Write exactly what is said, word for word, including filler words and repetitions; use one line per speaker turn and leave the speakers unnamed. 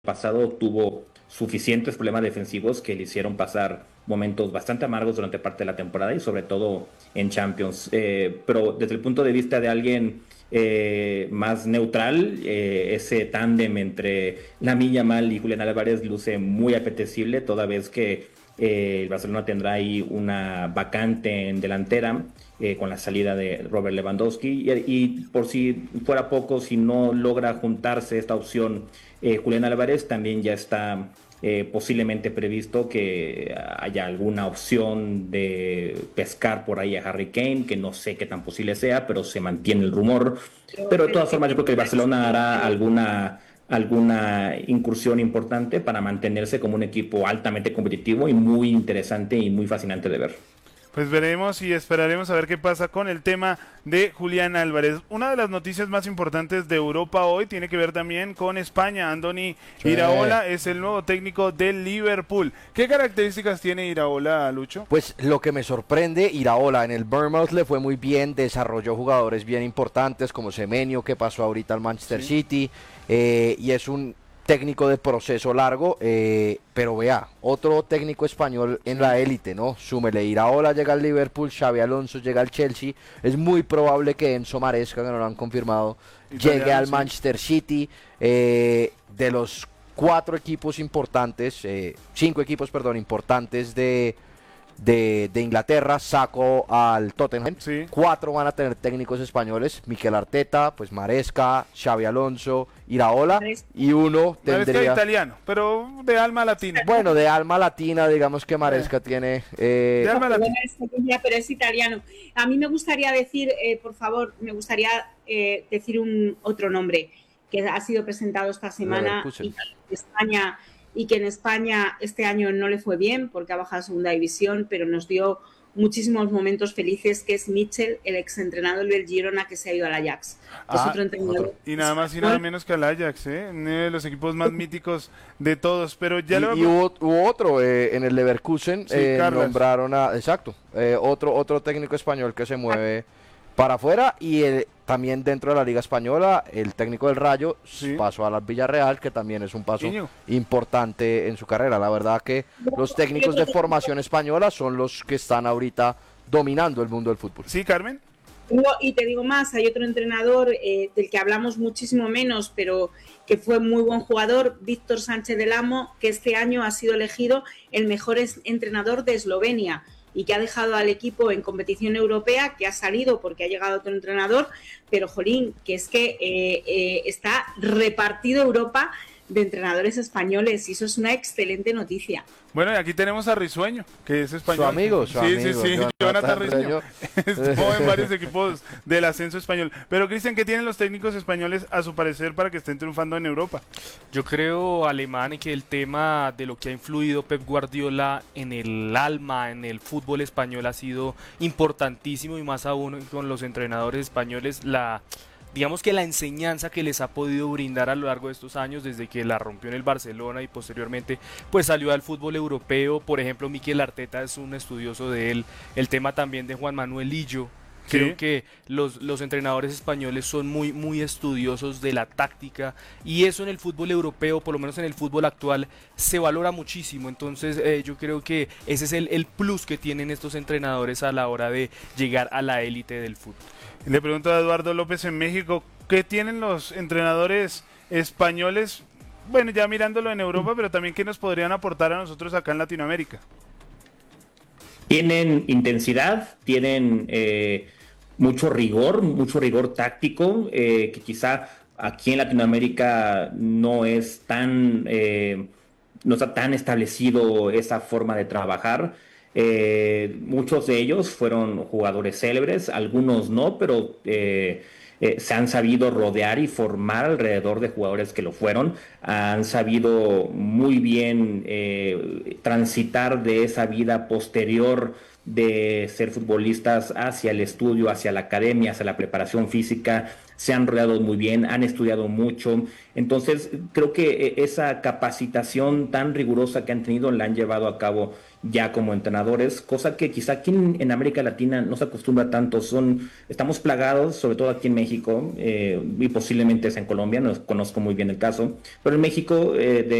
pasado tuvo suficientes problemas defensivos que le hicieron pasar momentos bastante amargos durante parte de la temporada y sobre todo en Champions. Eh, pero desde el punto de vista de alguien eh, más neutral, eh, ese tándem entre Lamine Yamal y Julián Álvarez luce muy apetecible, toda vez que eh, el Barcelona tendrá ahí una vacante en delantera eh, con la salida de Robert Lewandowski y, y por si fuera poco, si no logra juntarse esta opción eh, Julián Álvarez, también ya está eh, posiblemente previsto que haya alguna opción de pescar por ahí a Harry Kane, que no sé qué tan posible sea, pero se mantiene el rumor. Pero de todas formas, yo creo que el Barcelona hará alguna alguna incursión importante para mantenerse como un equipo altamente competitivo y muy interesante y muy fascinante de ver.
Pues veremos y esperaremos a ver qué pasa con el tema de Julián Álvarez. Una de las noticias más importantes de Europa hoy tiene que ver también con España. Andoni sí. Iraola es el nuevo técnico del Liverpool. ¿Qué características tiene Iraola, Lucho?
Pues lo que me sorprende, Iraola en el Bournemouth le fue muy bien, desarrolló jugadores bien importantes como Semenyo, que pasó ahorita al Manchester sí. City, eh, y es un técnico de proceso largo, eh, pero vea, otro técnico español en la élite, ¿no? Súmele, Iraola llega al Liverpool, Xabi Alonso llega al Chelsea, es muy probable que Enzo Maresca, que no lo han confirmado, Italiano, llegue al sí. Manchester City. Eh, de los cuatro equipos importantes, eh, cinco equipos, perdón, importantes de... De, de Inglaterra, saco al Tottenham, sí. Cuatro van a tener técnicos españoles, Mikel Arteta, pues Maresca, Xabi Alonso, Iraola, Maresca. Y uno tendría...
Maresca italiano, pero de alma latina.
Bueno, de alma latina, digamos que Maresca eh. tiene... Eh...
De alma latina. Pero es italiano. A mí me gustaría decir, eh, por favor, me gustaría eh, decir un otro nombre que ha sido presentado esta semana y en España... y que en España este año no le fue bien porque ha bajado a segunda división, pero nos dio muchísimos momentos felices, que es Mitchell, el exentrenador del Girona que se ha ido al Ajax.
Ah, es otro entrenador. Y nada más y nada menos que al Ajax, ¿eh? Uno de los equipos más míticos de todos, pero ya
y,
luego...
y hubo, hubo otro, eh, en el Leverkusen, sí, eh, nombraron a... Exacto, eh, otro, otro técnico español que se mueve para afuera, y el, también dentro de la Liga Española, el técnico del Rayo sí. pasó al Villarreal, que también es un paso Niño. importante en su carrera. La verdad que los técnicos de formación española son los que están ahorita dominando el mundo del fútbol.
Sí, Carmen.
Y te digo más, hay otro entrenador eh, del que hablamos muchísimo menos, pero que fue muy buen jugador, Víctor Sánchez del Amo, que este año ha sido elegido el mejor entrenador de Eslovenia y que ha dejado al equipo en competición europea, que ha salido porque ha llegado otro entrenador, pero jolín, que es que eh, eh, está repartido Europa de entrenadores españoles, y eso es una excelente noticia.
Bueno, y aquí tenemos a Risueño, que es español.
Su amigo, su
sí,
amigo.
Sí, sí, sí, Jonathan Risueño. Estuvo en varios equipos del ascenso español. Pero, Cristian, ¿qué tienen los técnicos españoles, a su parecer, para que estén triunfando en Europa?
Yo creo, Alemán, que el tema de lo que ha influido Pep Guardiola en el alma, en el fútbol español, ha sido importantísimo, y más aún con los entrenadores españoles, la... digamos que la enseñanza que les ha podido brindar a lo largo de estos años, desde que la rompió en el Barcelona y posteriormente pues salió al fútbol europeo. Por ejemplo, Mikel Arteta es un estudioso de él. El tema también de Juan Manuel Lillo. ¿Sí? Creo que los, los entrenadores españoles son muy, muy estudiosos de la táctica, y eso en el fútbol europeo, por lo menos en el fútbol actual, se valora muchísimo. Entonces eh, yo creo que ese es el, el plus que tienen estos entrenadores a la hora de llegar a la élite del fútbol.
Le pregunto a Eduardo López en México, ¿qué tienen los entrenadores españoles? Bueno, ya mirándolo en Europa, pero también ¿qué nos podrían aportar a nosotros acá en Latinoamérica?
Tienen intensidad, tienen eh, mucho rigor, mucho rigor táctico, eh, que quizá aquí en Latinoamérica no es tan, eh, no está tan establecido esa forma de trabajar. Eh, muchos de ellos fueron jugadores célebres, algunos no, pero eh, eh, se han sabido rodear y formar alrededor de jugadores que lo fueron, han sabido muy bien eh, transitar de esa vida posterior de ser futbolistas hacia el estudio, hacia la academia, hacia la preparación física, se han rodeado muy bien, han estudiado mucho. Entonces, creo que esa capacitación tan rigurosa que han tenido la han llevado a cabo ya como entrenadores, cosa que quizá aquí en, en América Latina no se acostumbra tanto. Son, estamos plagados, sobre todo aquí en México, eh, y posiblemente es en Colombia, no conozco muy bien el caso, pero en México eh, de